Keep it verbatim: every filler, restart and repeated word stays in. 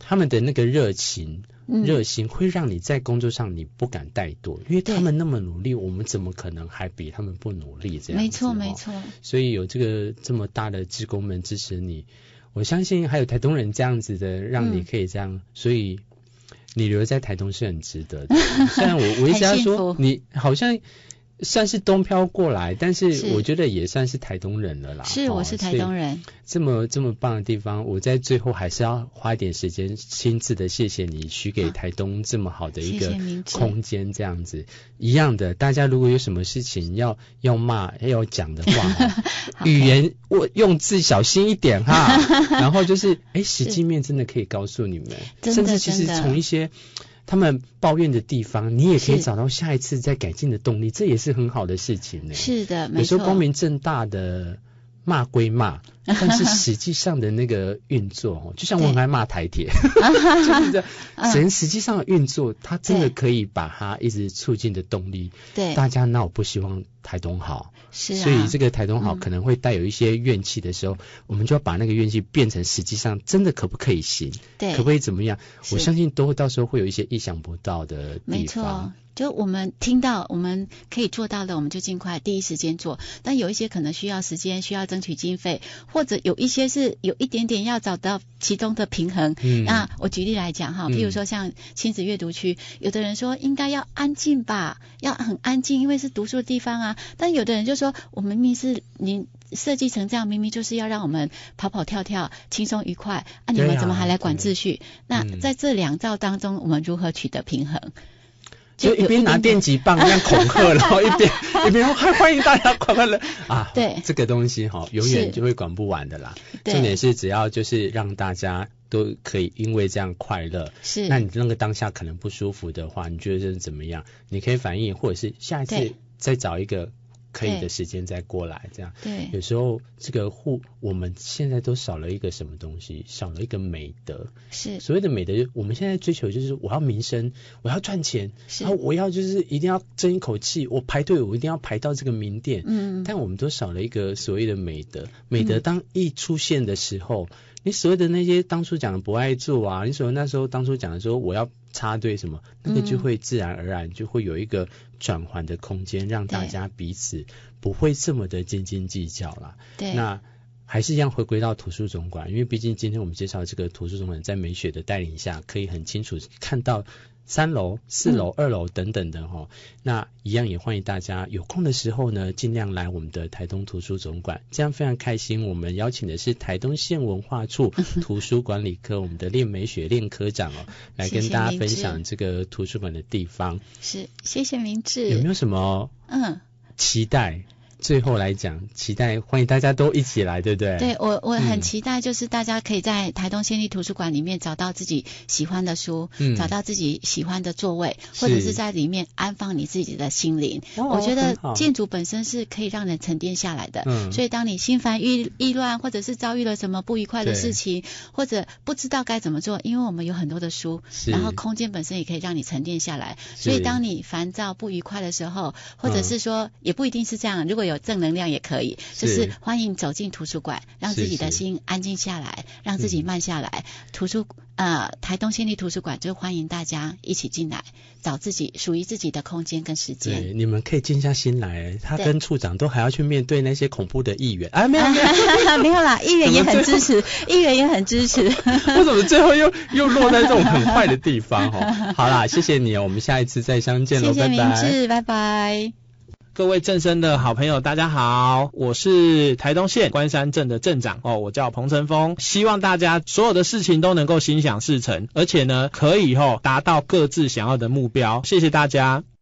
他们的那个热情热心会让你在工作上你不敢怠惰，因为他们那么努力，我们怎么可能还比他们不努力这样子？ 没错没错。 所以有这个这么大的志工们支持你，我相信还有台东人这样子的让你可以这样、嗯、所以你留在台东是很值得的。虽然我我一直要说你好像算是东漂过来，但是我觉得也算是台东人了啦。 是，我是台东人。 这么这么棒的地方，我在最后还是要花一点时间亲自的谢谢你许给台东这么好的一个空间，这样子一样的。大家如果有什么事情要要骂要讲的话，语言我用字小心一点哈。然后就是哎，实际面真的可以告诉你们，甚至其实从一些他们抱怨的地方，你也可以找到下一次再改进的动力，这也是很好的事情呢。 是的，没错。 有时候光明正大的骂归骂，但是实际上的那个运作，就像我很爱骂台铁，就是这人实际上的运作，它真的可以把它一直促进的动力。对，大家那我不希望台东好。是啊，所以这个台东好可能会带有一些怨气的时候、嗯、我们就要把那个怨气变成实际上真的可不可以行，对，可不可以怎么样，我相信都到时候会有一些意想不到的地方。没错， 就我们听到我们可以做到的，我们就尽快第一时间做，但有一些可能需要时间，需要争取经费，或者有一些是有一点点要找到其中的平衡。嗯，那我举例来讲哈，譬如说像亲子阅读区、嗯、有的人说应该要安静吧，要很安静，因为是读书的地方啊，但有的人就说我们明明是您设计成这样，明明就是要让我们跑跑跳跳轻松愉快啊，你们怎么还来管秩序、啊、那在这两造当中我们如何取得平衡？ 就一边拿电击棒这样恐吓，然后一边一边欢欢迎大家快快乐啊！对，这个东西哈，永远就会管不完的啦。重点是只要就是让大家都可以因为这样快乐，是，那你那个当下可能不舒服的话，你觉得这是怎么样？你可以反映，或者是下一次再找一个可以的时间再过来，这样。对，有时候这个护我们现在都少了一个什么东西，少了一个美德。是，所谓的美德，我们现在追求就是我要名声，我要赚钱，然后我要就是一定要争一口气，我排队我一定要排到这个名店。嗯，但我们都少了一个所谓的美德。美德当一出现的时候，嗯、你所谓的那些当初讲的不爱做啊，你所谓那时候当初讲的说我要插队什么，那个就会自然而然就会有一个转换的空间，让大家彼此不会这么的斤斤计较啦。对，那还是一样回归到图书总馆，因为毕竟今天我们介绍这个图书总馆在美雪的带领下，可以很清楚看到三楼、四楼、二楼等等的齁。那一样也欢迎大家有空的时候呢，尽量来我们的台东图书总馆，这样非常开心。我们邀请的是台东县文化处图书管理科我们的练美雪练科长哦，来跟大家分享这个图书馆的地方。 是，谢谢明志。 有没有什么嗯期待？最后来讲，期待欢迎大家都一起来，对不对？对， 我我很期待，就是大家可以在台东县立图书馆里面找到自己喜欢的书，嗯、找到自己喜欢的座位，或者是在里面安放你自己的心灵。哦、我觉得建筑本身是可以让人沉淀下来的，嗯、所以当你心烦意意乱，或者是遭遇了什么不愉快的事情，或者不知道该怎么做，因为我们有很多的书，然后空间本身也可以让你沉淀下来。所以当你烦躁不愉快的时候，或者是说、嗯、也不一定是这样，如果有有正能量也可以，就是欢迎走进图书馆，让自己的心安静下来，让自己慢下来。图书呃，台东县立图书馆就欢迎大家一起进来，找自己属于自己的空间跟时间。 对，你们可以静下心来。他跟处长都还要去面对那些恐怖的议员啊，没有没有没有啦，议员也很支持，议员也很支持。 为什么最后又又落在这种很坏的地方哦？好啦，谢谢你哦，我们下一次再相见喽， 拜拜。谢谢明志，拜拜。 各位正声的好朋友大家好，我是台东县关山镇的镇长哦，我叫彭成峰，希望大家所有的事情都能够心想事成，而且呢可以哦达到各自想要的目标，谢谢大家。